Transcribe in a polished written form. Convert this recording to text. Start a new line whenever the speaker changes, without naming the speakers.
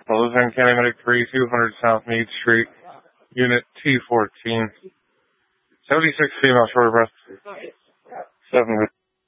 Lieutenant County Medic 3, 200 South Meade Street, Unit T14. 76 female, short of breath. 7.